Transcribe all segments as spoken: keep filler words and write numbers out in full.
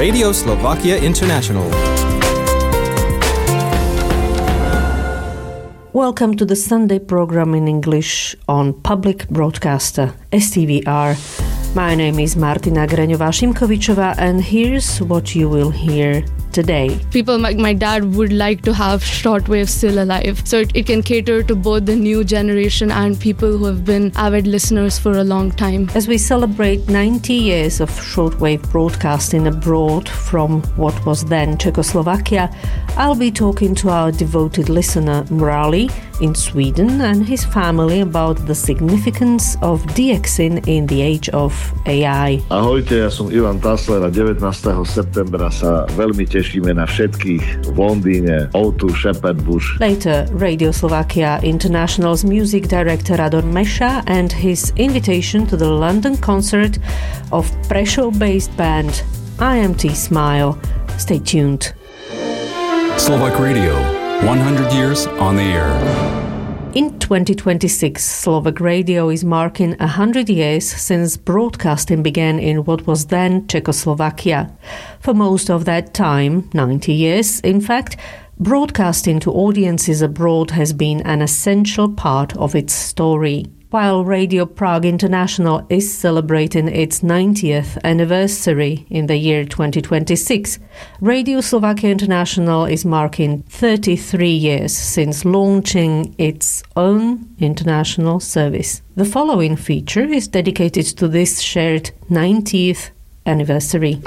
Radio Slovakia International. Welcome to the Sunday program in English on public broadcaster S T V R. My name is Martina Greňová-Šimkovičová, and here's what you will hear today. People like my dad would like to have shortwave still alive, so it, it can cater to both the new generation and people who have been avid listeners for a long time. As we celebrate ninety years of shortwave broadcasting abroad from what was then Czechoslovakia, I'll be talking to our devoted listener Murali in Sweden and his family about the significance of DXing in the age of A I. Ahojte, ja som Ivan Tasler a devätnásteho septembra sa veľmi tešíme na všetkých v Londýne, ó dva Shepherd Bush. Later, Radio Slovakia International's music director Radon Mesha and his invitation to the London concert of Prešov-based band I M T Smile. Stay tuned. Slovak Radio, one hundred years on the air. In twenty twenty-six, Slovak Radio is marking one hundred years since broadcasting began in what was then Czechoslovakia. For most of that time, ninety years, in fact, broadcasting to audiences abroad has been an essential part of its story. While Radio Prague International is celebrating its ninetieth anniversary in the year twenty twenty-six, Radio Slovakia International is marking thirty-three years since launching its own international service. The following feature is dedicated to this shared ninetieth anniversary.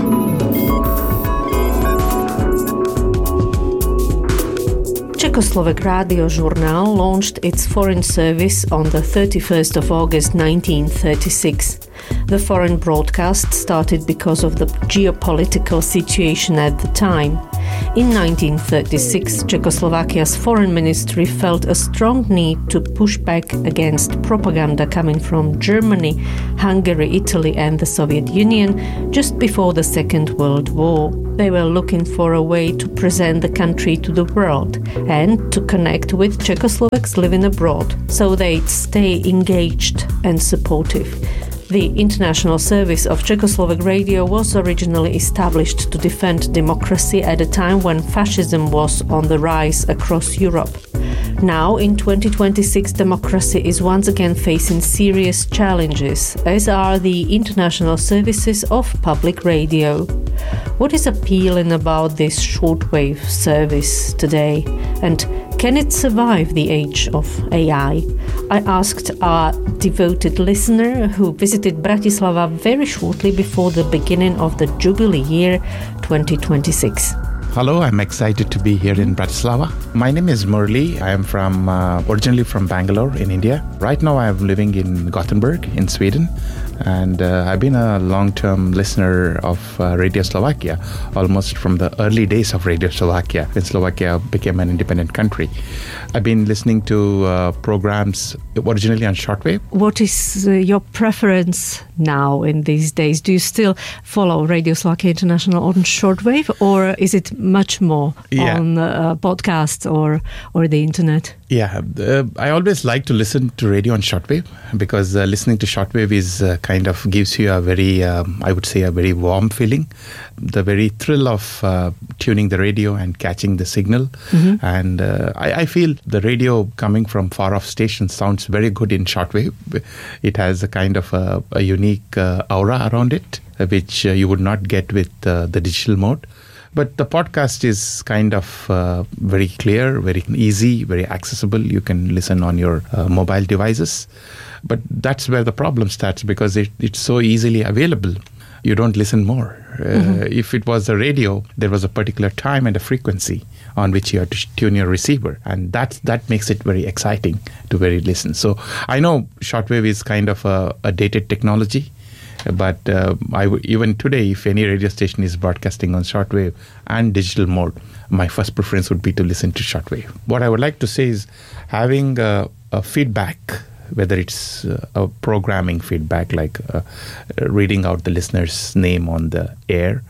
Czechoslovak Radio Journal launched its foreign service on the thirty-first of August nineteen thirty-six. The foreign broadcast started because of the geopolitical situation at the time. In nineteen thirty-six, Czechoslovakia's foreign ministry felt a strong need to push back against propaganda coming from Germany, Hungary, Italy and the Soviet Union just before the Second World War. They were looking for a way to present the country to the world and to connect with Czechoslovaks living abroad, so they'd stay engaged and supportive. The international service of Czechoslovak Radio was originally established to defend democracy at a time when fascism was on the rise across Europe. Now, in twenty twenty-six, democracy is once again facing serious challenges, as are the international services of public radio. What is appealing about this shortwave service today, and can it survive the age of A I? I asked our devoted listener who visited Bratislava very shortly before the beginning of the Jubilee year twenty twenty-six. Hello, I'm excited to be here in Bratislava. My name is Murli. I am from uh, originally from Bangalore in India. Right now I'm living in Gothenburg in Sweden. And uh, I've been a long-term listener of uh, Radio Slovakia, almost from the early days of Radio Slovakia, when Slovakia became an independent country. I've been listening to uh, programs originally on shortwave. What is uh, your preference now in these days? Do you still follow Radio Slovakia International on shortwave, or is it much more yeah. on uh, podcasts or, or the internet? Yeah, uh, I always like to listen to radio on shortwave because uh, listening to shortwave is uh, kind of gives you a very, um, I would say, a very warm feeling. The very thrill of uh, tuning the radio and catching the signal. Mm-hmm. And uh, I, I feel the radio coming from far off stations sounds very good in shortwave. It has a kind of a, a unique uh, aura around it, which uh, you would not get with uh, the digital mode. But the podcast is kind of uh, very clear, very easy, very accessible. You can listen on your uh, mobile devices. But that's where the problem starts because it, it's so easily available. You don't listen more. Mm-hmm. Uh, if it was a radio, there was a particular time and a frequency on which you have to tune your receiver. And that, that makes it very exciting to very listen. So I know shortwave is kind of a, a dated technology. But uh, I w- even today, if any radio station is broadcasting on shortwave and digital mode, my first preference would be to listen to shortwave. What I would like to say is having a, a feedback, whether it's uh, a programming feedback, like uh, reading out the listener's name on the air,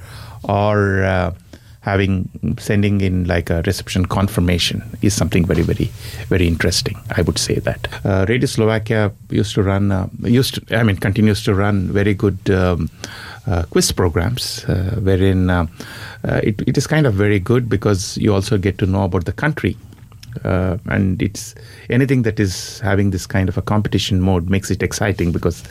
or uh, having sending in like a reception confirmation is something very, very, very interesting. I would say that uh, Radio Slovakia used to run, uh, used to, I mean, continues to run very good um, uh, quiz programs, uh, wherein uh, uh, it, it is kind of very good because you also get to know about the country. Uh, and it's anything that is having this kind of a competition mode makes it exciting because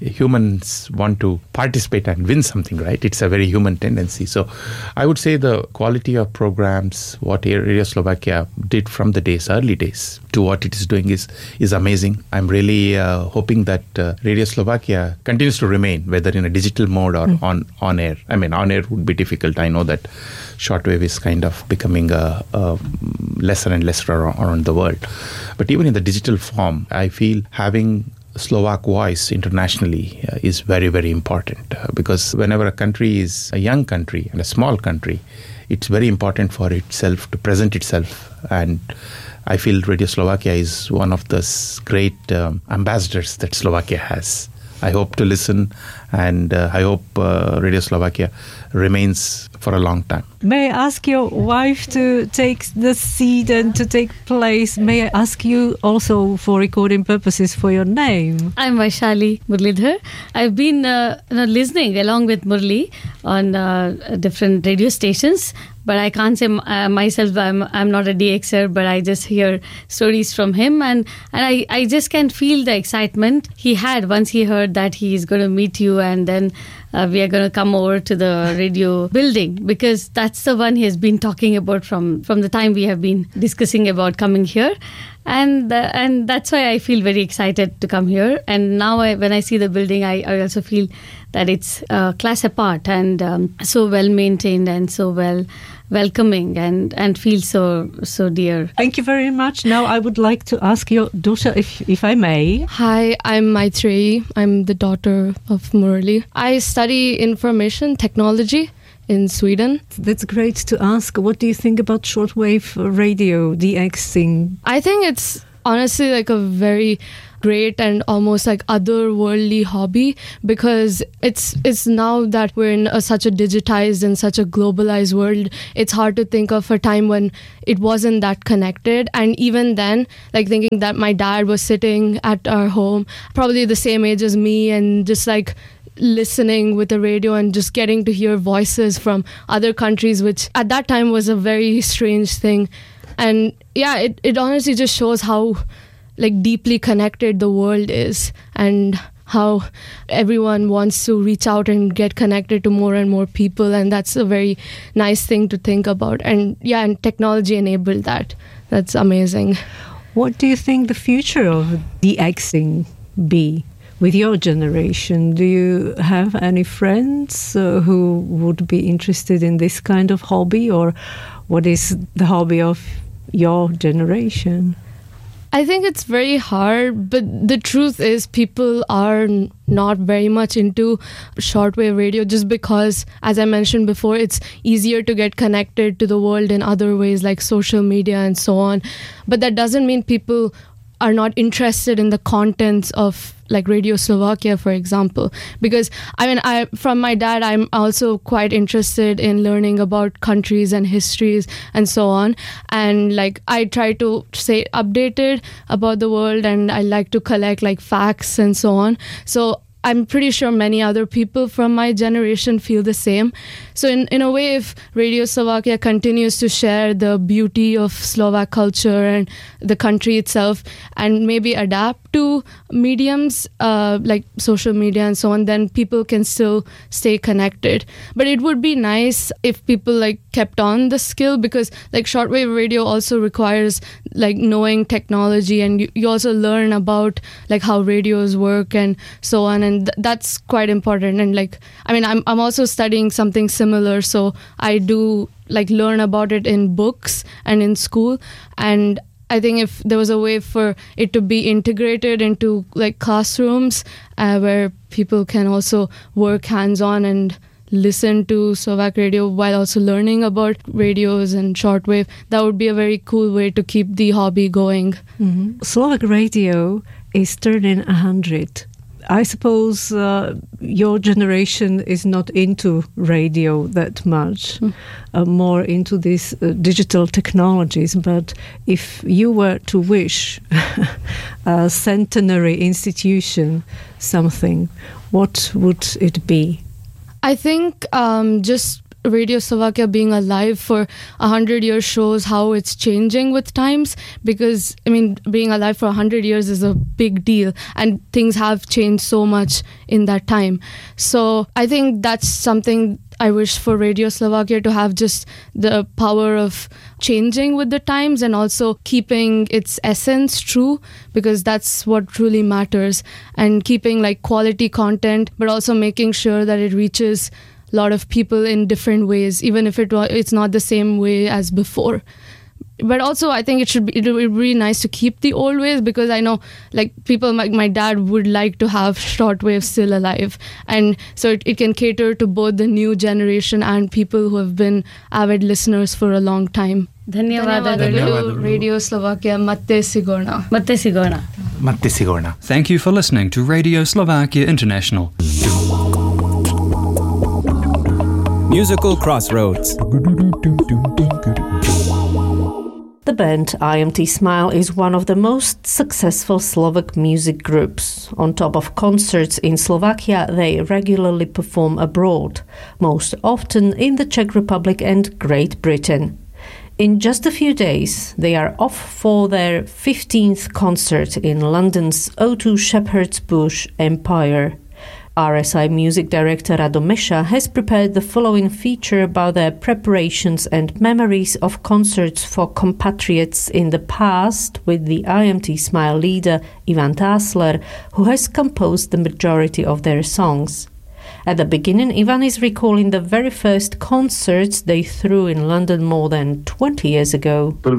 humans want to participate and win something, right? It's a very human tendency. So I would say the quality of programs, what Radio Slovakia did from the days, early days, to what it is doing is is amazing. I'm really uh, hoping that uh, Radio Slovakia continues to remain, whether in a digital mode or mm. on, on air. I mean, on air would be difficult. I know that shortwave is kind of becoming a, a lesser and lesser around the world. But even in the digital form, I feel having Slovak voice internationally uh, is very, very important uh, because whenever a country is a young country and a small country, it's very important for itself to present itself. And I feel Radio Slovakia is one of the great um, ambassadors that Slovakia has. I hope to listen, and uh, I hope uh, Radio Slovakia remains for a long time. May I ask your wife to take the seat and to take place? May I ask you also for recording purposes for your name? I'm Vaishali Murlidhar. I've been uh, you know, listening along with Murli on uh, different radio stations. But I can't say uh, myself, I'm I'm not a D Xer, but I just hear stories from him. And, and I, I just can feel the excitement he had once he heard that he is going to meet you and then uh, we are going to come over to the radio building, because that's the one he has been talking about from, from the time we have been discussing about coming here. And uh, and that's why I feel very excited to come here. And now I, when I see the building, I, I also feel that it's a class apart and um, so well maintained and so well welcoming and, and feels so so dear. Thank you very much. Now I would like to ask you, Dusha, if, if I may. Hi, I'm Maitreyi. I'm the daughter of Murali. I study information technology in Sweden. That's great to ask. What do you think about shortwave radio, the X thing? I think it's honestly like a very great and almost like otherworldly hobby, because it's it's now that we're in a, such a digitized and such a globalized world, it's hard to think of a time when it wasn't that connected. And even then, like thinking that my dad was sitting at our home, probably the same age as me, and just like listening with the radio and just getting to hear voices from other countries, which at that time was a very strange thing. And yeah, it, it honestly just shows how like deeply connected the world is and how everyone wants to reach out and get connected to more and more people. And that's a very nice thing to think about. And yeah, and technology enabled that. That's amazing. What do you think the future of DXing be? With your generation, do you have any friends uh, who would be interested in this kind of hobby, or what is the hobby of your generation? I think it's very hard, but the truth is people are n- not very much into shortwave radio just because, as I mentioned before, it's easier to get connected to the world in other ways like social media and so on. But that doesn't mean people are not interested in the contents of like Radio Slovakia, for example. Because I mean, I from my dad, I'm also quite interested in learning about countries and histories and so on. And like I try to stay updated about the world, and I like to collect like facts and so on. So I'm pretty sure many other people from my generation feel the same. So in, in a way, if Radio Slovakia continues to share the beauty of Slovak culture and the country itself and maybe adapt to mediums uh, like social media and so on, then people can still stay connected. But it would be nice if people like kept on the skill, because like shortwave radio also requires like knowing technology, and you, you also learn about like how radios work and so on. And And th- that's quite important. And like, I mean, I'm I'm also studying something similar, so I do like learn about it in books and in school. And I think if there was a way for it to be integrated into like classrooms uh, where people can also work hands-on and listen to Slovak radio while also learning about radios and shortwave, that would be a very cool way to keep the hobby going. Mm-hmm. Slovak radio is turning a hundred. I suppose uh, your generation is not into radio that much, mm. uh, more into these uh, digital technologies. But if you were to wish a centenary institution something, what would it be? I think um, just Radio Slovakia being alive for a hundred years shows how it's changing with times, because I mean being alive for a hundred years is a big deal and things have changed so much in that time. So I think that's something I wish for Radio Slovakia to have, just the power of changing with the times and also keeping its essence true, because that's what truly matters, and keeping like quality content but also making sure that it reaches a lot of people in different ways, even if it it's not the same way as before. But also, I think it should be it would be really nice to keep the old ways, because I know like people like my dad would like to have shortwave still alive, and so it, it can cater to both the new generation and people who have been avid listeners for a long time. ಧನ್ಯವಾದಗಳು. Radio Slovakia. ಮತ್ತೆ ಸಿಗೋಣ. ಮತ್ತೆ ಸಿಗೋಣ. ಮತ್ತೆ ಸಿಗೋಣ. Thank you for listening to Radio Slovakia International. Musical Crossroads. The band I M T Smile is one of the most successful Slovak music groups. On top of concerts in Slovakia, they regularly perform abroad, most often in the Czech Republic and Great Britain. In just a few days, they are off for their fifteenth concert in London's O two Shepherd's Bush Empire. R S I music director Rado Mesha has prepared the following feature about their preparations and memories of concerts for compatriots in the past with the I M T Smile leader Ivan Tasler, who has composed the majority of their songs. At the beginning, Ivan is recalling the very first concerts they threw in London more than twenty years ago. The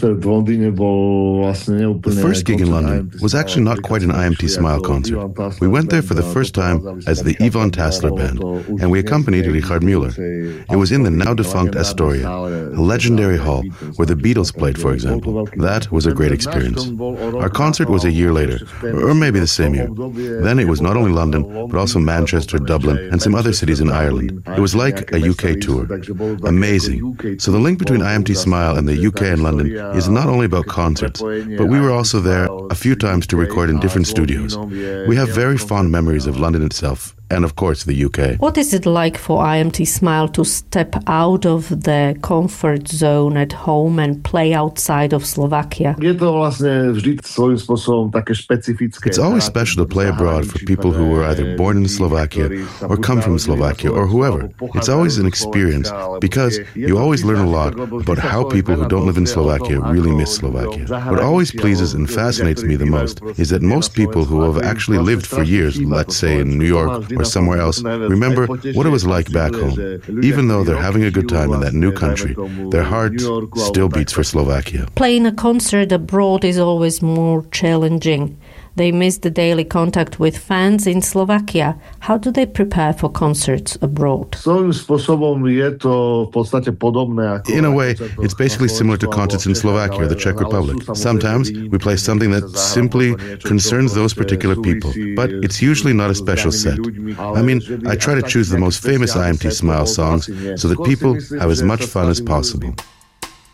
first gig in London was actually not quite an I M T Smile concert. We went there for the first time as the Ivan Tasler Band, and we accompanied Richard Müller. It was in the now-defunct Astoria, a legendary hall where the Beatles played, for example. That was a great experience. Our concert was a year later, or maybe the same year. Then it was not only London, but also Manchester, Dublin, and some other cities in Ireland. It was like a U K tour. Amazing. So the link between I M T Smile and the U K and London is not only about concerts, but we were also there a few times to record in different studios. We have very fond memories of London itself, and of course the U K. What is it like for I M T Smile to step out of their comfort zone at home and play outside of Slovakia? It's always special to play abroad for people who were either born in Slovakia or come from Slovakia or whoever. It's always an experience because you always learn a lot about how people who don't live in Slovakia really miss Slovakia. What always pleases and fascinates me the most is that most people who have actually lived for years, let's say in New York or somewhere else, remember what it was like back home. Even though they're having a good time in that new country, their heart still beats for Slovakia. Playing a concert abroad is always more challenging. They miss the daily contact with fans in Slovakia. How do they prepare for concerts abroad? In a way, it's basically similar to concerts in Slovakia or the Czech Republic. Sometimes we play something that simply concerns those particular people, but it's usually not a special set. I mean, I try to choose the most famous I M T Smile songs so that people have as much fun as possible.